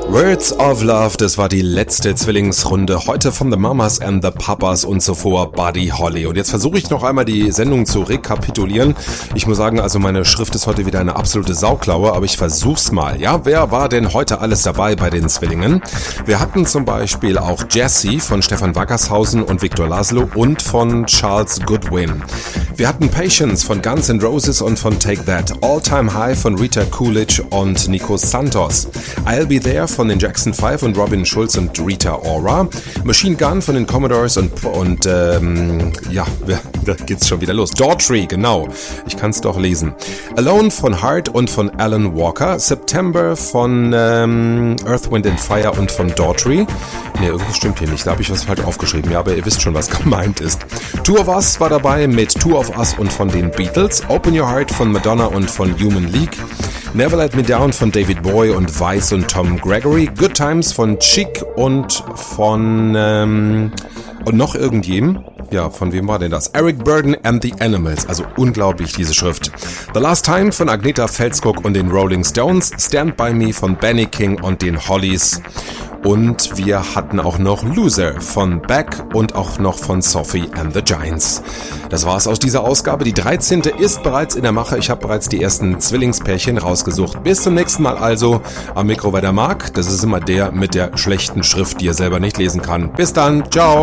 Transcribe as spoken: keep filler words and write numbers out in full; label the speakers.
Speaker 1: Words of Love, das war die letzte Zwillingsrunde heute von The Mamas and the Papas und zuvor Buddy Holly. Und jetzt versuche ich noch einmal die Sendung zu rekapitulieren. Ich muss sagen, also meine Schrift ist heute wieder eine absolute Sauklaue, aber ich versuch's mal. Ja, wer war denn heute alles dabei bei den Zwillingen? Wir hatten zum Beispiel auch Jessie von Stefan Wackershausen und Victor Laszlo und von Charles Goodwin. Wir hatten Patience von Guns N' Roses und von Take That, All Time High von Rita Coolidge und Nico Santos, I'll Be There von den Jackson five und Robin Schulz und Rita Ora, Machine Gun von den Commodores und, und ähm, ja, da geht's schon wieder los. Daughtry, genau, ich kann's doch lesen. Alone von Heart und von Alan Walker, September von ähm, Earth, Wind and Fire und von Daughtry. Ne, irgendwas stimmt hier nicht, da habe ich was falsch aufgeschrieben, ja, aber ihr wisst schon, was gemeint ist. Two of Us war dabei mit Two of Us und von den Beatles, Open Your Heart von Madonna und von Human League, Never Let Me Down von David Bowie und Weiss und Tom Gregory, Good Times von Chic und von ähm, und noch irgendjemandem. Ja, von wem war denn das? Eric Burdon and the Animals. Also unglaublich, diese Schrift. The Last Time von Agnetha Felskog und den Rolling Stones. Stand By Me von Benny King und den Hollies. Und wir hatten auch noch Loser von Beck und auch noch von Sophie and the Giants. Das war's aus dieser Ausgabe. Die dreizehnte ist bereits in der Mache. Ich habe bereits die ersten Zwillingspärchen rausgesucht. Bis zum nächsten Mal also. Am Mikro war der Marc. Das ist immer der mit der schlechten Schrift, die er selber nicht lesen kann. Bis dann. Ciao.